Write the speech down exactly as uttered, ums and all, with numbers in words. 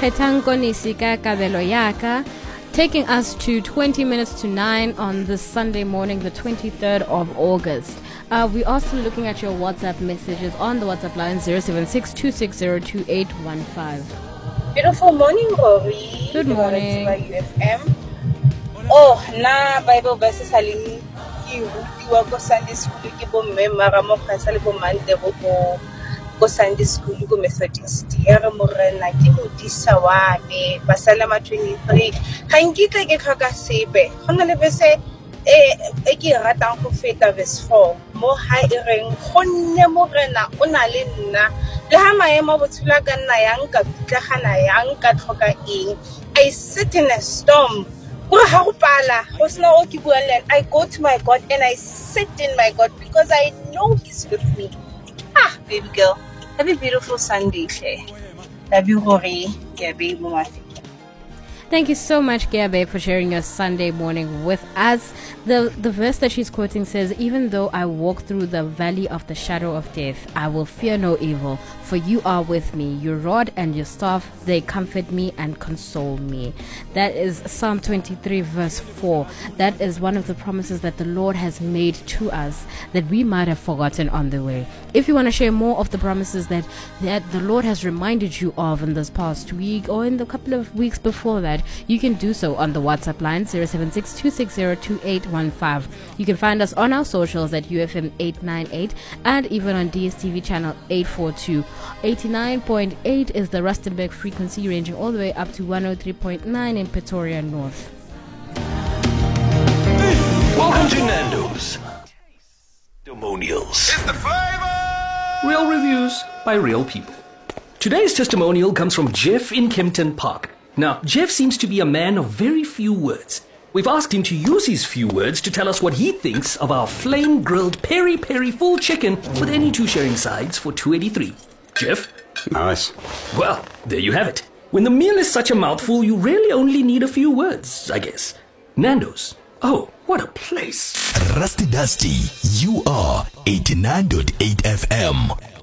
Kgetanko Nisika Kabelo Yaka, taking us to twenty minutes to nine on this Sunday morning, the twenty-third of August. Uh, we are still looking at your WhatsApp messages on the WhatsApp line zero seven six two six zero two eight one five. Beautiful morning, Rory. Good morning. U F M. Oh, na Bible verses halini ki rutiwa ko Sunday school ke bo mme mara mo kgasa le bo mande go ko Sunday school ko Methodist. Ya re morena ke modisa wa me Psalm twenty-three. Ha nkitla ke tlhoka sepe. Gona le bese e e ke ratang go feta verse four. Mo ha e reng gonne morena o na le nna le ha maemo botshela ka nna yang ka pitlagana yang ka tlhoka eng. I sit in a storm. I go to my God and I sit in my God because I know He's with me. Ah, baby girl, have a beautiful Sunday, Claire. Love you, Rory. Thank you so much, Gabe, for sharing your Sunday morning with us. The the verse that she's quoting says, "Even though I walk through the valley of the shadow of death, I will fear no evil, for you are with me. Your rod and your staff, they comfort me and console me." That is Psalm twenty-three, verse four. That is one of the promises that the Lord has made to us that we might have forgotten on the way. If you want to share more of the promises that, that the Lord has reminded you of in this past week or in the couple of weeks before that, you can do so on the WhatsApp line zero seven six two six zero two eight one five. You can find us on our socials at U F M eight nine eight and even on D S T V channel eight forty-two. eighty-nine point eight is the Rustenburg frequency, ranging all the way up to one oh three point nine in Pretoria North. Welcome to Nando's Testimonials. It's the flavor! Real reviews by real people. Today's testimonial comes from Jeff in Kempton Park. Now, Jeff seems to be a man of very few words. We've asked him to use his few words to tell us what he thinks of our flame-grilled peri-peri full chicken with any two sharing sides for two eighty-three. Jeff? Nice. Well, there you have it. When the meal is such a mouthful, you really only need a few words, I guess. Nando's. Oh, what a place. Rusty Dusty, you are eighty-nine point eight F M.